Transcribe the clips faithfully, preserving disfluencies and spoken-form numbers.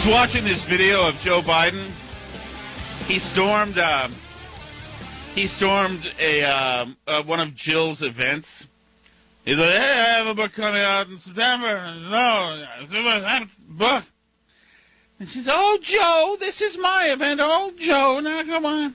was watching this video of Joe Biden. He stormed. Uh, he stormed a uh, uh, one of Jill's events. He's like, "Hey, I have a book coming out in September. No, book." And she said, "Oh, Joe, this is my event. Oh, Joe, now come on."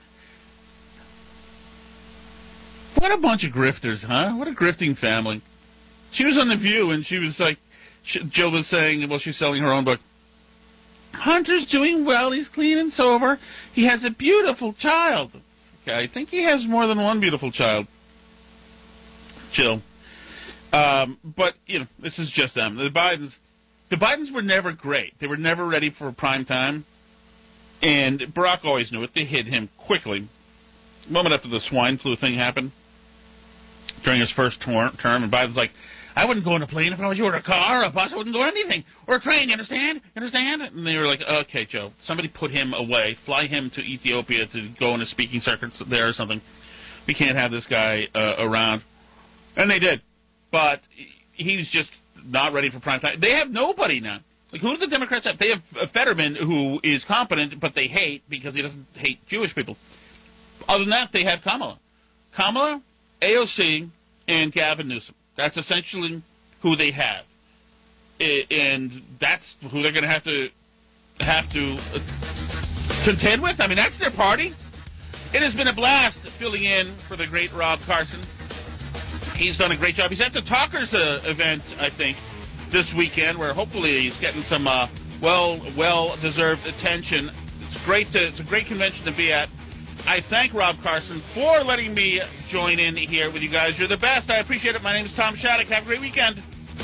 What a bunch of grifters, huh? What a grifting family. She was on The View, and she was like, she, Jill was saying, well, she's selling her own book. Hunter's doing well. He's clean and sober. He has a beautiful child. Okay, I think he has more than one beautiful child. Jill. Um, but, you know, this is just them. The Bidens, the Bidens were never great. They were never ready for prime time. And Barack always knew it. They hid him quickly. A moment after the swine flu thing happened, during his first tor- term, and Biden's like, I wouldn't go in a plane if I was you, or a car, or a bus. I wouldn't go in anything. Or a train, you understand? You understand? And they were like, okay, Joe, somebody put him away. Fly him to Ethiopia to go on a speaking circuit there or something. We can't have this guy uh, around. And they did. But he's just not ready for prime time. They have nobody now. Like, who do the Democrats have? They have Fetterman, who is competent, but they hate because he doesn't hate Jewish people. Other than that, they have Kamala. Kamala, A O C, and Gavin Newsom. That's essentially who they have. And that's who they're going to have to have to contend with. I mean, that's their party. It has been a blast filling in for the great Rob Carson. He's done a great job. He's at the Talkers uh, event, I think, this weekend, where hopefully he's getting some uh, well, well-deserved attention. It's great to, it's a great convention to be at. I thank Rob Carson for letting me join in here with you guys. You're the best. I appreciate it. My name is Tom Shattuck. Have a great weekend.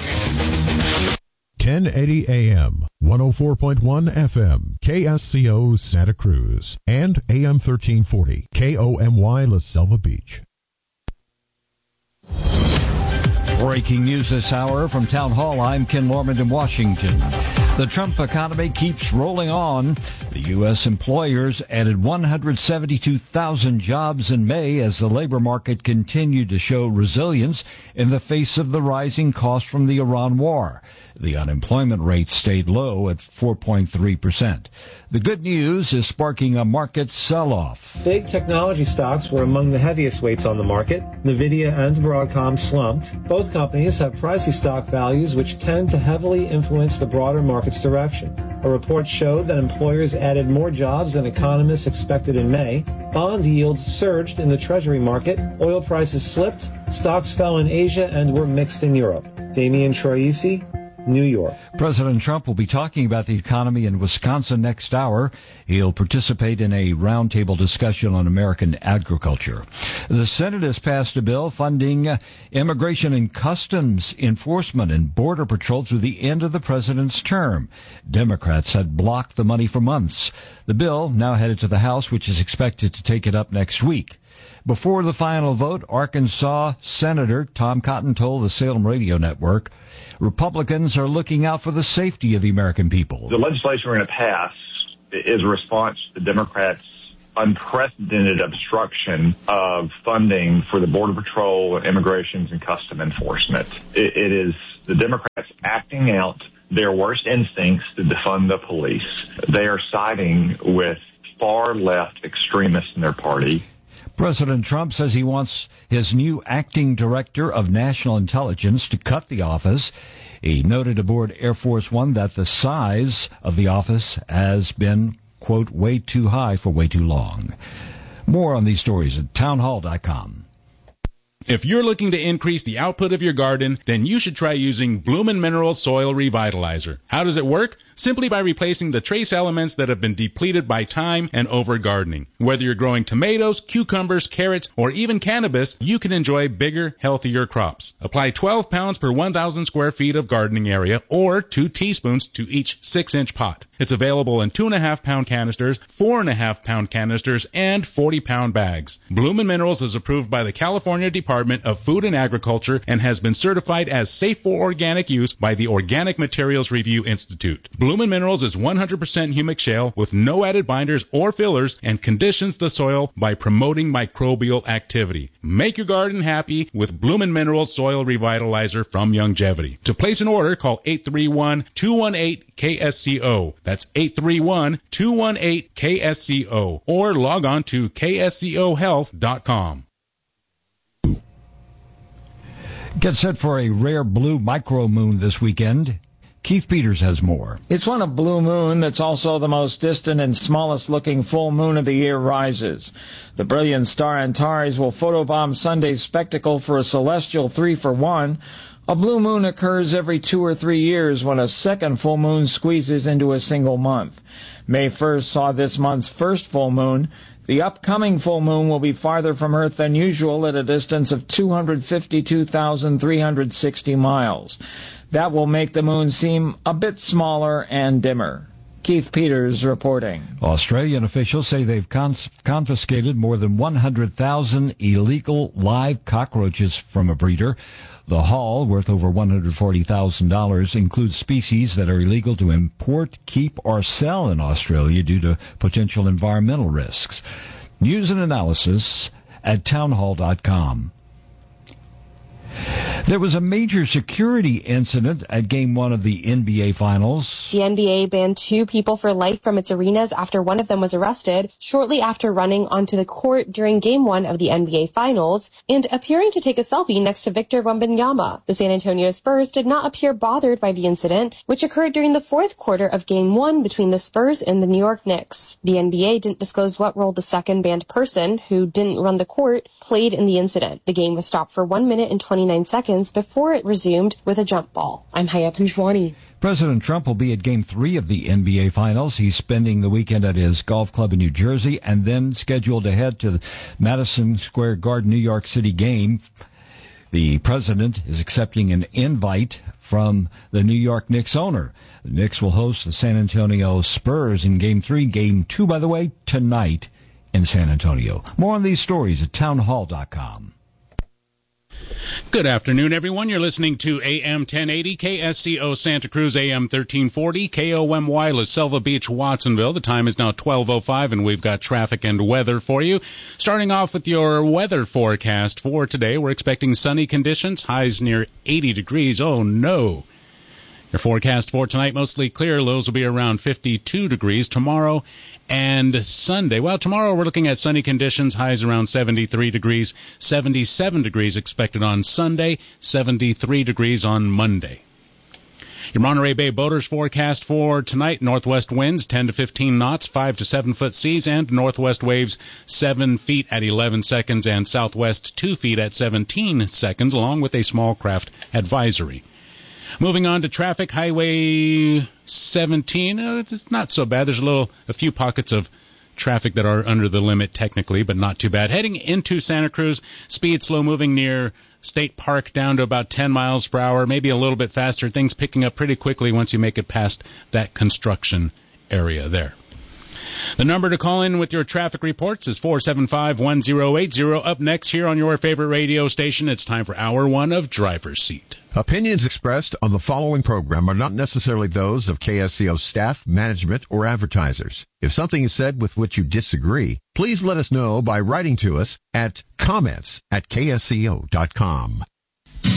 ten eighty A M, one oh four point one F M, K S C O Santa Cruz, and A M thirteen forty, K O M Y La Selva Beach. Breaking news this hour from Town Hall. I'm Ken Lorman in Washington. The Trump economy keeps rolling on. The U S employers added one hundred seventy-two thousand jobs in May as the labor market continued to show resilience in the face of the rising cost from the Iran war. The unemployment rate stayed low at four point three percent. The good news is sparking a market sell-off. Big technology stocks were among the heaviest weights on the market. NVIDIA and Broadcom slumped. Both companies have pricey stock values which tend to heavily influence the broader market's direction. A report showed that employers added more jobs than economists expected in May. Bond yields surged in the Treasury market. Oil prices slipped. Stocks fell in Asia and were mixed in Europe. Damian Troisi, New York. President Trump will be talking about the economy in Wisconsin next hour. He'll participate in a roundtable discussion on American agriculture. The Senate has passed a bill funding immigration and customs enforcement and border patrol through the end of the president's term. Democrats had blocked the money for months. The bill now headed to the House, which is expected to take it up next week. Before the final vote, Arkansas Senator Tom Cotton told the Salem Radio Network, Republicans are looking out for the safety of the American people. The legislation we're going to pass is a response to the Democrats' unprecedented obstruction of funding for the Border Patrol, Immigration and Custom Enforcement. It, it is the Democrats acting out their worst instincts to defund the police. They are siding with far-left extremists in their party. President Trump says he wants his new acting director of national intelligence to cut the office. He noted aboard Air Force One that the size of the office has been, quote, way too high for way too long. More on these stories at townhall dot com. If you're looking to increase the output of your garden, then you should try using Bloomin' Minerals Soil Revitalizer. How does it work? Simply by replacing the trace elements that have been depleted by time and over-gardening. Whether you're growing tomatoes, cucumbers, carrots, or even cannabis, you can enjoy bigger, healthier crops. Apply twelve pounds per one thousand square feet of gardening area, or two teaspoons to each six inch pot. It's available in two point five pound canisters, four point five pound canisters, and forty pound bags. Bloomin' Minerals is approved by the California Department Department of Food and Agriculture and has been certified as safe for organic use by the Organic Materials Review Institute. Bloomin' Minerals is one hundred percent humic shale with no added binders or fillers and conditions the soil by promoting microbial activity. Make your garden happy with Bloomin' Minerals Soil Revitalizer from Youngevity. To place an order, call eight three one, two one eight, K S C O. That's eight three one, two one eight, K S C O. Or log on to K S C O health dot com. Get set for a rare blue micromoon this weekend. Keith Peters has more. It's when a blue moon that's also the most distant and smallest looking full moon of the year rises. The brilliant star Antares will photobomb Sunday's spectacle for a celestial three for one. A blue moon occurs every two or three years when a second full moon squeezes into a single month. May first saw this month's first full moon. The upcoming full moon will be farther from Earth than usual at a distance of two hundred fifty-two thousand three hundred sixty miles. That will make the moon seem a bit smaller and dimmer. Keith Peters reporting. Australian officials say they've cons- confiscated more than one hundred thousand illegal live cockroaches from a breeder. The haul, worth over one hundred forty thousand dollars, includes species that are illegal to import, keep, or sell in Australia due to potential environmental risks. News and analysis at townhall dot com. There was a major security incident at Game one of the N B A Finals. The N B A banned two people for life from its arenas after one of them was arrested shortly after running onto the court during Game one of the N B A Finals and appearing to take a selfie next to Victor Wembanyama. The San Antonio Spurs did not appear bothered by the incident, which occurred during the fourth quarter of Game one between the Spurs and the New York Knicks. The N B A didn't disclose what role the second banned person, who didn't run the court, played in the incident. The game was stopped for one minute and twenty-nine seconds before it resumed with a jump ball. I'm Haya Punjwani. President Trump will be at Game three of the N B A Finals. He's spending the weekend at his golf club in New Jersey and then scheduled to head to the Madison Square Garden, New York City game. The president is accepting an invite from the New York Knicks owner. The Knicks will host the San Antonio Spurs in Game three. Game two, by the way, tonight in San Antonio. More on these stories at townhall dot com. Good afternoon, everyone. You're listening to A M ten eighty, K S C O Santa Cruz, A M thirteen forty, K O M Y La Selva Beach, Watsonville. The time is now twelve oh five, and we've got traffic and weather for you. Starting off with your weather forecast for today, we're expecting sunny conditions, highs near eighty degrees. Oh, no. Your forecast for tonight, mostly clear. Lows will be around fifty-two degrees. Tomorrow and Sunday. Well, tomorrow we're looking at sunny conditions, highs around seventy-three degrees, seventy-seven degrees expected on Sunday, seventy-three degrees on Monday. Your Monterey Bay boaters forecast for tonight, northwest winds ten to fifteen knots, five to seven foot seas, and northwest waves seven feet at eleven seconds, and southwest two feet at seventeen seconds, along with a small craft advisory. Moving on to traffic, Highway seventeen, uh, it's not so bad. There's a little, a few pockets of traffic that are under the limit technically, but not too bad. Heading into Santa Cruz, speed slow moving near State Park down to about ten miles per hour, maybe a little bit faster. Things picking up pretty quickly once you make it past that construction area there. The number to call in with your traffic reports is four seven five, one zero eight zero. Up next here on your favorite radio station, it's time for Hour one of Driver's Seat. Opinions expressed on the following program are not necessarily those of K S C O staff, management, or advertisers. If something is said with which you disagree, please let us know by writing to us at comments at K S C O dot com.